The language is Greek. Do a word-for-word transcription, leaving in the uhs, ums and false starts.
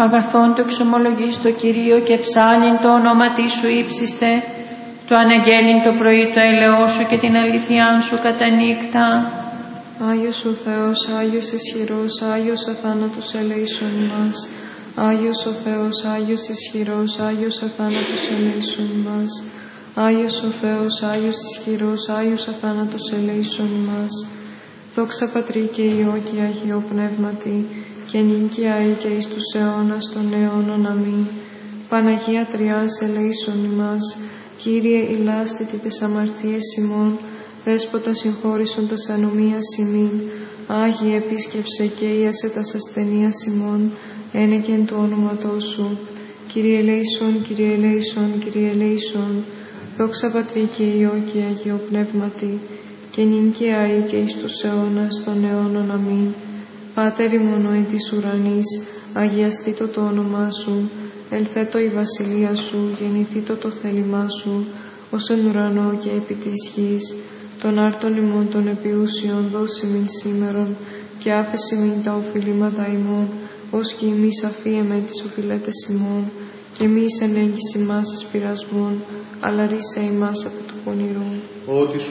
Αγαθόν το εξομολογείς το Κυρίο και ψάλιν το όνομα της σου ύψιστε, το αναγγέλιν το πρωί το έλεό σου και την αλήθειά σου κατά νύχτα. Άγιος ο Θεός, Άγιος ισχυρός, Άγιος αθάνατος ελεήσον μας. Άγιος ο Θεός, Άγιος ισχυρός, Άγιος αθάνατος ελεήσον μας. Άγιος ο Θεός, Άγιος ισχυρός, Άγιος αθάνατος ελεήσον μας. Δόξα Πατρί και Υιό και Αγίο Πνεύματι, και νυν και αεί και εις τους αιώνας των αιώνων. Αμήν. Παναγία Τριάς ελεήσον ημάς. Κύριε ηλάστητη τες αμαρτίες ημών, Δέσποτα συγχώρησον τας ανομίας ημίν. Άγιε επίσκεψε και íασε τας ασθενείας ημών, ένεκεν του όνοματός σου. Κύριε ελέησον, Κύριε ελέησον, Κύριε ελέησον. Δόξα Πατρί και Υιό και Αγίο Πνεύματι, και νυν και αεί και εις τους αιώνας των αιώνων. Αμήν. Πάτερ ημών εν της ουρανής, αγιαστήτω το όνομά σου, ελθέτω η βασιλεία σου, γεννηθήτω το θέλημά σου, ως εν ουρανό και επί της γης. Των άρτων ημών των επιούσιων δώσει μην σήμερον, και άφεση μην τα οφειλήματα ημών, ως και εμείς αφίεμε τις οφειλέτες ημών, και μη εις ενέγγιση μας εις πειρασμόν, αλλά ρίσε ημάς από του πονηρού. Ότι σου